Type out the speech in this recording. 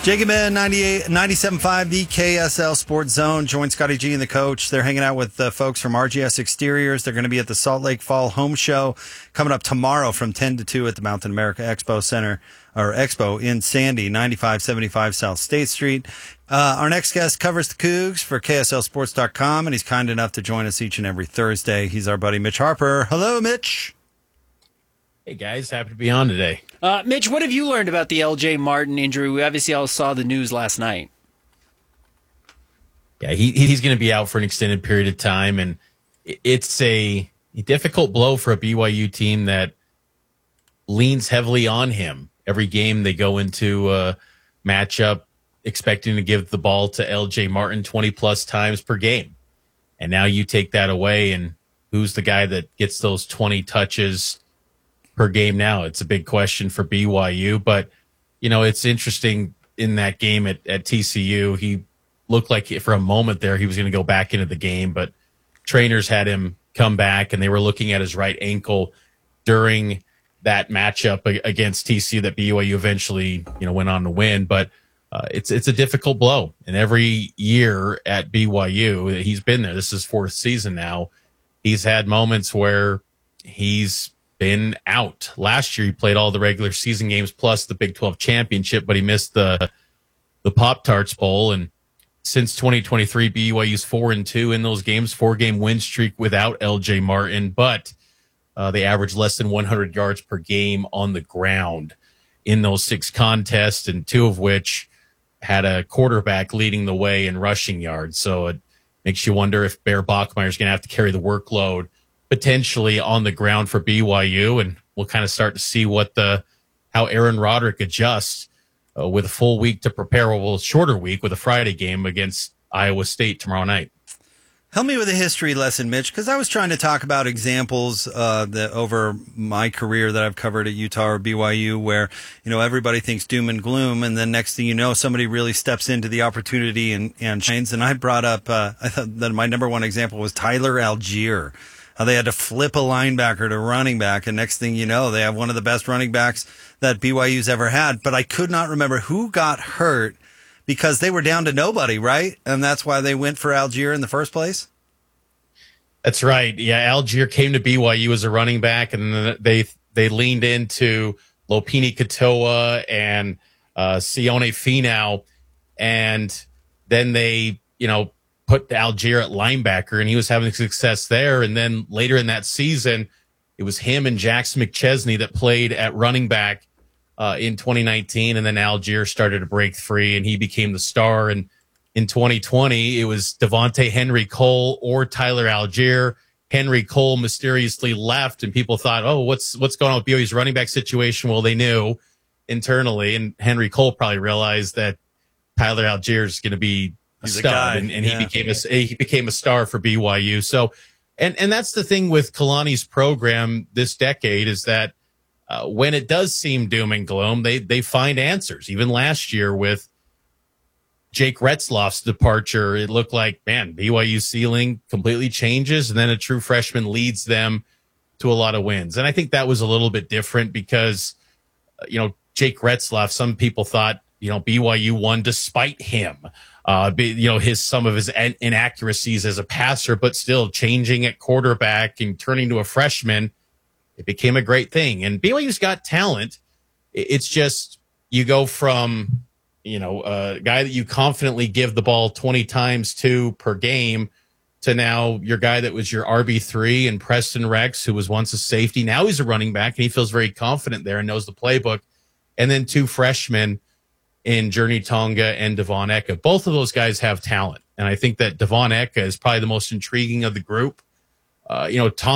Jacob Ben, 97.5, the KSL Sports Zone. Join Scotty G and the coach. They're hanging out with folks from RGS Exteriors. They're going to be at the Salt Lake Fall Home Show coming up tomorrow from 10 to 2 at the Mountain America Expo Center, or Expo in Sandy, 9575 South State Street. Our next guest covers the Cougs for KSLSports.com, and he's kind enough to join us each and every Thursday. He's our buddy Mitch Harper. Hello, Mitch. Hey, guys. Happy to be on today. Mitch, what have you learned about the L.J. Martin injury? We obviously all saw the news last night. Yeah, he's going to be out for an extended period of time, and it's a difficult blow for a BYU team that leans heavily on him. Every game they go into a matchup expecting to give the ball to L.J. Martin 20-plus times per game. And now you take that away, and who's the guy that gets those 20 touches per game now? It's a big question for BYU, but it's interesting in that game at TCU. He looked like for a moment there he was going to go back into the game, but trainers had him come back, and they were looking at his right ankle during that matchup against TCU that BYU eventually went on to win. But it's a difficult blow, and every year at BYU he's been there. This is his fourth season now. He's had moments where he's been out. Last year, he played all the regular season games plus the Big 12 championship, but he missed the Pop-Tarts Bowl. And since 2023, BYU's 4-2 in those games, 4-game win streak without L.J. Martin, but they averaged less than 100 yards per game on the ground in those 6 contests, and 2 of which had a quarterback leading the way in rushing yards. So it makes you wonder if Bear Bachmeier is going to have to carry the workload potentially on the ground for BYU, and we'll kind of start to see how Aaron Roderick adjusts with a full week to prepare. Well, a shorter week with a Friday game against Iowa State tomorrow night. Help me with a history lesson, Mitch, because I was trying to talk about examples that over my career that I've covered at Utah or BYU where, everybody thinks doom and gloom, and then next thing you know, somebody really steps into the opportunity and shines. And I brought up, I thought that my number one example was Tyler Algier. How they had to flip a linebacker to running back, and next thing you know, they have one of the best running backs that BYU's ever had. But I could not remember who got hurt because they were down to nobody, right? And that's why they went for Algier in the first place? That's right. Yeah, Algier came to BYU as a running back, and then they leaned into Lopini Katoa and Sione Finau, and then they, put Algier at linebacker, and he was having success there. And then later in that season, it was him and Jackson McChesney that played at running back in 2019. And then Algier started to break free, and he became the star. And in 2020, it was Devontae Henry Cole or Tyler Algier. Henry Cole mysteriously left, and people thought, oh, what's going on with BYU's running back situation? Well, they knew internally, and Henry Cole probably realized that Tyler Algier is going to be stud, and he became a star for BYU. So, and that's the thing with Kalani's program this decade is that when it does seem doom and gloom, they find answers. Even last year with Jake Retzloff's departure, it looked like, man, BYU's ceiling completely changes, and then a true freshman leads them to a lot of wins. And I think that was a little bit different because, Jake Retzloff, some people thought, BYU won despite him. Some of his inaccuracies as a passer, but still changing at quarterback and turning to a freshman, it became a great thing. And BYU's got talent. It's just you go from, a guy that you confidently give the ball 20 times to per game to now your guy that was your RB3 and Preston Rex, who was once a safety. Now he's a running back, and he feels very confident there and knows the playbook. And then 2 freshmen in Journey Tonga and Devon Eka. Both of those guys have talent. And I think that Devon Eka is probably the most intriguing of the group. Tonga